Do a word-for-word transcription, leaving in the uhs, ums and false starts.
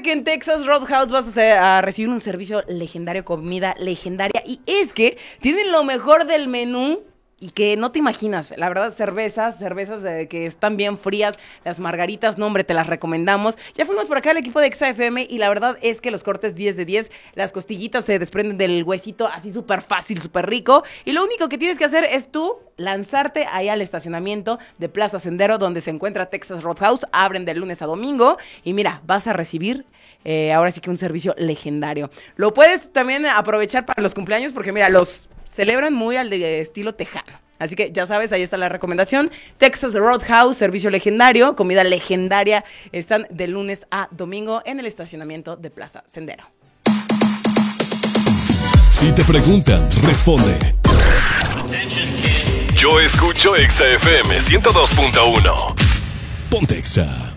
que en Texas Roadhouse vas a, hacer, a recibir un servicio legendario, comida legendaria. Y es que tienen lo mejor del menú y que no te imaginas. La verdad, cervezas, cervezas eh, que están bien frías. Las margaritas, no hombre, te las recomendamos. Ya fuimos por acá al equipo de Exa F M y la verdad es que los cortes diez de diez. Las costillitas se desprenden del huesito así súper fácil, súper rico. Y lo único que tienes que hacer es tú lanzarte ahí al estacionamiento de Plaza Sendero, donde se encuentra Texas Roadhouse. Abren de lunes a domingo y mira, vas a recibir eh, ahora sí que un servicio legendario. Lo puedes también aprovechar para los cumpleaños porque mira, los celebran muy al de estilo tejano. Así que ya sabes, ahí está la recomendación. Texas Roadhouse, servicio legendario, comida legendaria. Están de lunes a domingo en el estacionamiento de Plaza Sendero. Si te preguntan, responde. Yo escucho Exa F M ciento dos punto uno. Ponte Exa.